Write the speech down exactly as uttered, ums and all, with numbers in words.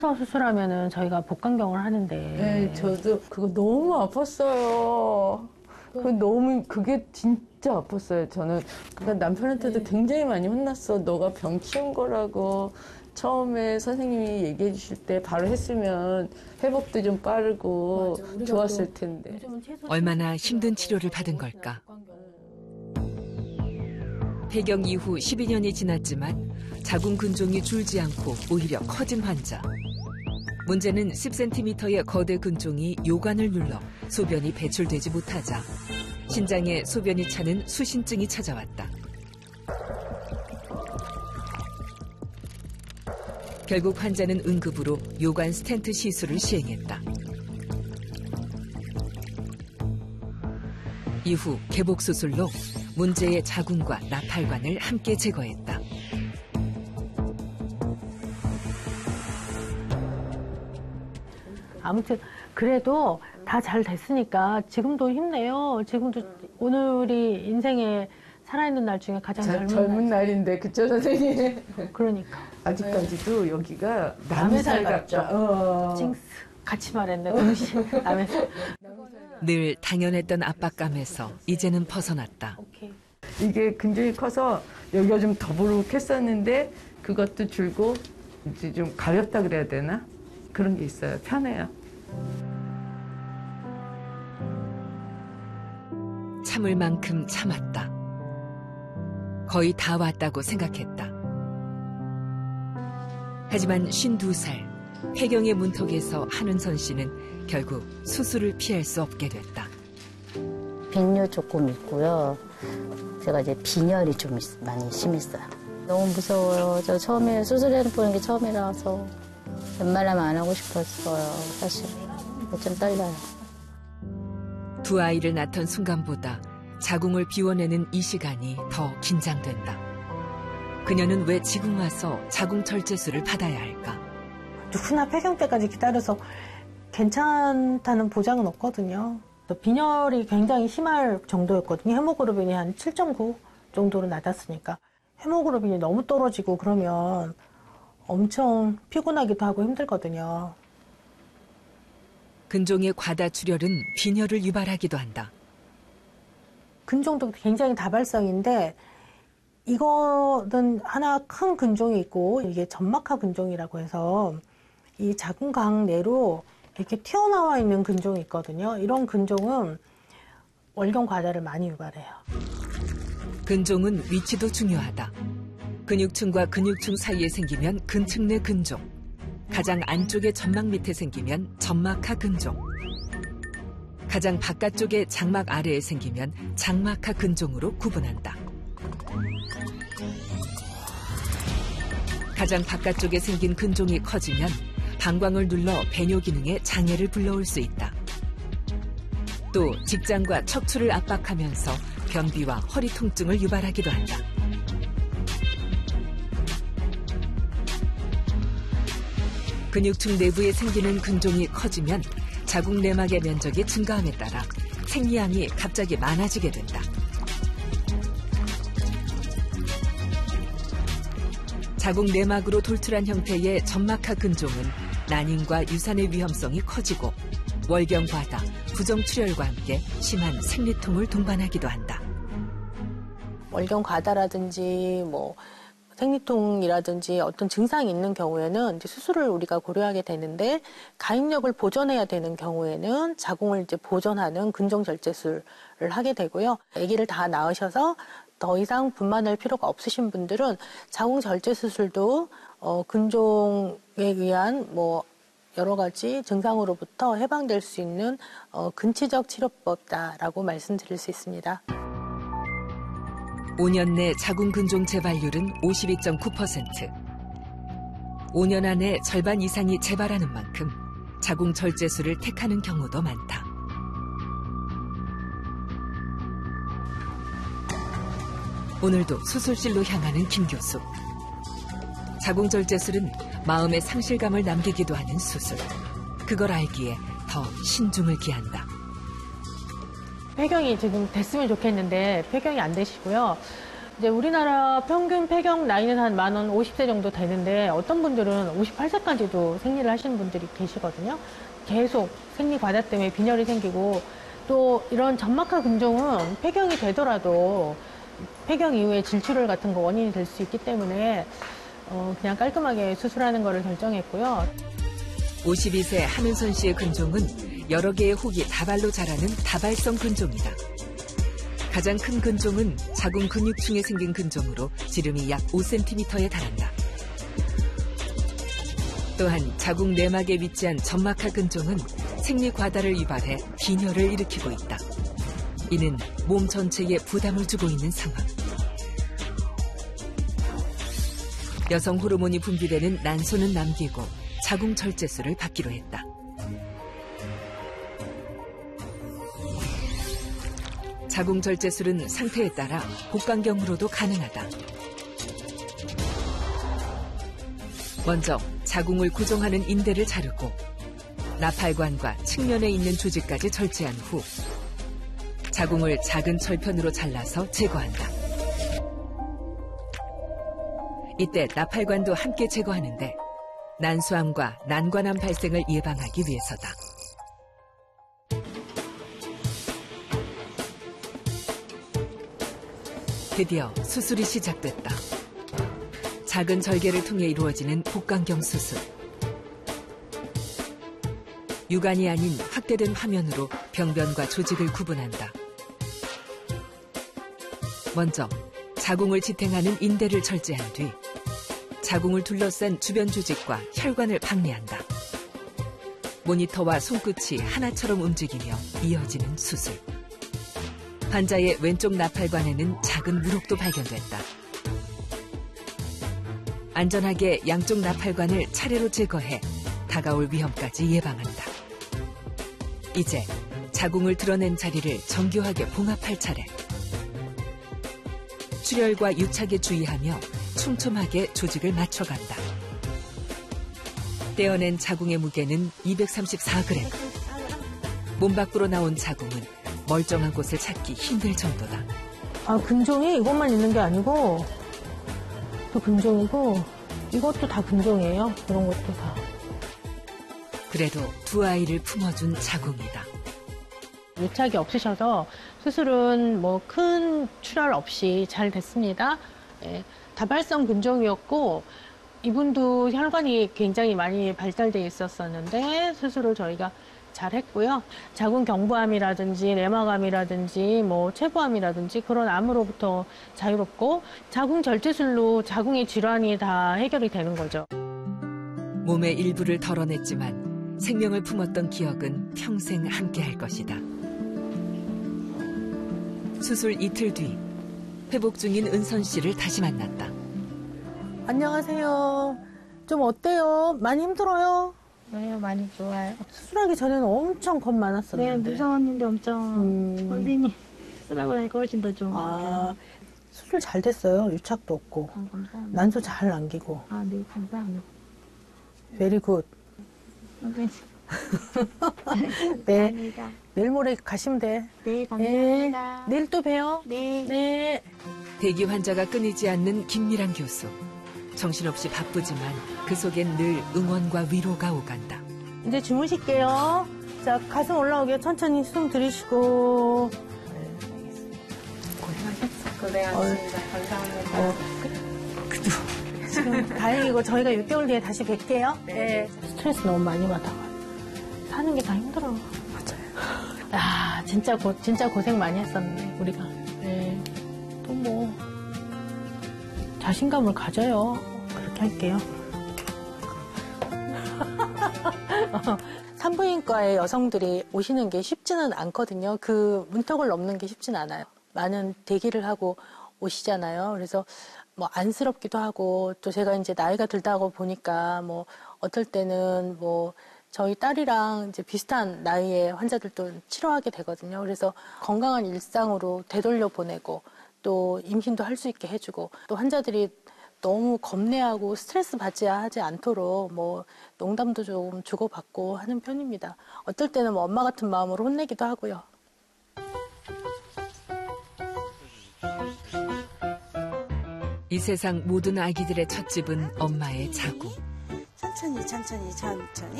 수술하면은 저희가 복강경을 하는데. 네, 저도 그거 너무 아팠어요. 그 너무 그게 진짜 아팠어요. 저는 그러니까 남편한테도 네. 굉장히 많이 혼났어. 너가 병 키운 거라고. 처음에 선생님이 얘기해 주실 때 바로 했으면 회복도 좀 빠르고 좋았을 텐데. 얼마나 힘든 치료를 받은 걸까. 폐경 이후 십이 년이 지났지만 자궁 근종이 줄지 않고 오히려 커진 환자. 문제는 십 센티미터의 거대 근종이 요관을 눌러 소변이 배출되지 못하자 신장에 소변이 차는 수신증이 찾아왔다. 결국 환자는 응급으로 요관 스텐트 시술을 시행했다. 이후 개복 수술로 문제의 자궁과 나팔관을 함께 제거했다. 아무튼 그래도 다 잘 됐으니까 지금도 힘내요. 지금도 오늘이 인생에 살아있는 날 중에 가장 젊은, 젊은 날. 날인데 그쵸 선생님? 그러니까 아직까지도 여기가 남의 살 같죠. 어. 징스 같이 말했네 동시에 남의 살. 늘 당연했던 압박감에서 이제는 벗어났다. 오케이. 이게 근종이 커서 여기가 좀 더부룩했었는데 그것도 줄고 이제 좀 가볍다 그래야 되나? 그런 게 있어요. 편해요. 참을 만큼 참았다. 거의 다 왔다고 생각했다. 하지만 쉰두 살, 폐경의 문턱에서 한은선 씨는 결국 수술을 피할 수 없게 됐다. 빈뇨 조금 있고요. 제가 이제 빈혈이 좀 많이 심했어요. 너무 무서워요. 저 처음에 수술해보는 게 처음이라서 웬만하면 안 하고 싶었어요. 사실 좀 떨려요. 두 아이를 낳던 순간보다 자궁을 비워내는 이 시간이 더 긴장된다. 그녀는 왜 지금 와서 자궁 절제술을 받아야 할까? 누구나 폐경 때까지 기다려서 괜찮다는 보장은 없거든요. 빈혈이 굉장히 심할 정도였거든요. 헤모글로빈이 한 칠 점 구 정도로 낮았으니까. 헤모글로빈이 너무 떨어지고 그러면 엄청 피곤하기도 하고 힘들거든요. 근종의 과다 출혈은 빈혈을 유발하기도 한다. 근종도 굉장히 다발성인데 이거는 하나 큰 근종이 있고 이게 점막하 근종이라고 해서 이 자궁강 내로 이렇게 튀어나와 있는 근종이 있거든요. 이런 근종은 월경 과다를 많이 유발해요. 근종은 위치도 중요하다. 근육층과 근육층 사이에 생기면 근층 내 근종, 가장 안쪽의 점막 밑에 생기면 점막하 근종, 가장 바깥쪽의 장막 아래에 생기면 장막하 근종으로 구분한다. 가장 바깥쪽에 생긴 근종이 커지면 방광을 눌러 배뇨 기능에 장애를 불러올 수 있다. 또 직장과 척추를 압박하면서 변비와 허리 통증을 유발하기도 한다. 근육층 내부에 생기는 근종이 커지면 자궁 내막의 면적이 증가함에 따라 생리양이 갑자기 많아지게 된다. 자궁 내막으로 돌출한 형태의 점막하 근종은 난임과 유산의 위험성이 커지고 월경 과다, 부정 출혈과 함께 심한 생리통을 동반하기도 한다. 월경 과다라든지 뭐 생리통이라든지 어떤 증상이 있는 경우에는 이제 수술을 우리가 고려하게 되는데 가입력을 보존해야 되는 경우에는 자궁을 이제 보존하는 근종 절제술을 하게 되고요. 아기를 다 낳으셔서 더 이상 분만할 필요가 없으신 분들은 자궁 절제 수술도 어, 근종에 의한 뭐 여러 가지 증상으로부터 해방될 수 있는 어, 근치적 치료법다라고 말씀드릴 수 있습니다. 오 년 내 자궁 근종 재발률은 오십이 점 구 퍼센트. 오 년 안에 절반 이상이 재발하는 만큼 자궁 절제술을 택하는 경우도 많다. 오늘도 수술실로 향하는 김 교수. 자궁 절제술은 마음의 상실감을 남기기도 하는 수술. 그걸 알기에 더 신중을 기한다. 폐경이 지금 됐으면 좋겠는데 폐경이 안 되시고요. 이제 우리나라 평균 폐경 나이는 한 만원 오십 세 정도 되는데 어떤 분들은 오십팔 세까지도 생리를 하시는 분들이 계시거든요. 계속 생리 과다 때문에 빈혈이 생기고 또 이런 점막하 근종은 폐경이 되더라도 폐경 이후에 질출혈 같은 거 원인이 될 수 있기 때문에 어, 그냥 깔끔하게 수술하는 거를 결정했고요. 오십이 세 한은선 씨의 근종은 여러 개의 혹이 다발로 자라는 다발성 근종이다. 가장 큰 근종은 자궁 근육층에 생긴 근종으로 지름이 약 오 센티미터에 달한다. 또한 자궁 내막에 위치한 점막하 근종은 생리 과다를 유발해 빈혈을 일으키고 있다. 이는 몸 전체에 부담을 주고 있는 상황. 여성 호르몬이 분비되는 난소는 남기고 자궁 절제술을 받기로 했다. 자궁 절제술은 상태에 따라 복강경으로도 가능하다. 먼저 자궁을 고정하는 인대를 자르고 나팔관과 측면에 있는 조직까지 절제한 후 자궁을 작은 철편으로 잘라서 제거한다. 이때 나팔관도 함께 제거하는데 난소암과 난관암 발생을 예방하기 위해서다. 드디어 수술이 시작됐다. 작은 절개를 통해 이루어지는 복강경 수술. 육안이 아닌 확대된 화면으로 병변과 조직을 구분한다. 먼저 자궁을 지탱하는 인대를 절제한 뒤 자궁을 둘러싼 주변 조직과 혈관을 박리한다. 모니터와 손끝이 하나처럼 움직이며 이어지는 수술. 환자의 왼쪽 나팔관에는 작은 물혹도 발견됐다. 안전하게 양쪽 나팔관을 차례로 제거해 다가올 위험까지 예방한다. 이제 자궁을 드러낸 자리를 정교하게 봉합할 차례. 출혈과 유착에 주의하며 촘촘하게 조직을 맞춰간다. 떼어낸 자궁의 무게는 이백삼십사 그램. 몸 밖으로 나온 자궁은 멀쩡한 곳을 찾기 힘들 정도다. 아, 근종이 이것만 있는 게 아니고 또 근종이고 이것도 다 근종이에요. 이런 것도 다. 그래도 두 아이를 품어준 자궁이다. 유착이 없으셔서 수술은 뭐 큰 출혈 없이 잘 됐습니다. 예, 다발성 근종이었고 이분도 혈관이 굉장히 많이 발달돼 있었었는데 수술을 저희가 잘 했고요. 자궁 경부암이라든지 내막암이라든지 뭐 체부암이라든지 그런 암으로부터 자유롭고 자궁 절제술로 자궁의 질환이 다 해결이 되는 거죠. 몸의 일부를 덜어냈지만 생명을 품었던 기억은 평생 함께할 것이다. 수술 이틀 뒤 회복 중인 은선 씨를 다시 만났다. 안녕하세요. 좀 어때요? 많이 힘들어요? 네, 많이 좋아요. 수술하기 전에는 엄청 겁 네, 많았었는데. 무서웠는데 엄청 음. 선생님 수술하고 나니까 훨씬 더 좋은 것 같아요. 아, 수술 잘 됐어요. 유착도 없고. 아, 감사합니다. 난소 잘 남기고. 아, 네, 감사합니다. 베리 굿. 선생님. 네. 감사합니다. 내일 모레 가시면 돼. 네, 네. 감사합니다. 내일 또 봬요. 네. 네. 대기 환자가 끊이지 않는 김미란 교수. 정신없이 바쁘지만 그 속엔 늘 응원과 위로가 오간다. 이제 주무실게요. 자, 가슴 올라오게 천천히 숨 들이쉬고. 네, 알겠습니다. 고생하셨습니다. 감사합니다. 어, 그, 그래도 지금 다행이고 저희가 육 개월 뒤에 다시 뵐게요. 네. 스트레스 너무 많이 받아가 사는 게 다 힘들어. 맞아요. 아, 진짜 고, 진짜 고생 많이 했었네, 우리가. 네. 또 뭐, 자신감을 가져요. 그렇게 할게요. 산부인과에 여성들이 오시는 게 쉽지는 않거든요. 그 문턱을 넘는 게 쉽지는 않아요. 많은 대기를 하고 오시잖아요. 그래서 뭐 안쓰럽기도 하고 또 제가 이제 나이가 들다고 보니까 뭐 어떨 때는 뭐 저희 딸이랑 이제 비슷한 나이의 환자들도 치료하게 되거든요. 그래서 건강한 일상으로 되돌려 보내고 또 임신도 할 수 있게 해주고 또 환자들이 너무 겁내하고 스트레스 받지 하지 않도록 뭐 농담도 좀 주고받고 하는 편입니다. 어떨 때는 뭐 엄마 같은 마음으로 혼내기도 하고요. 이 세상 모든 아기들의 첫 집은 엄마의 자궁. 천천히 천천히 천천히.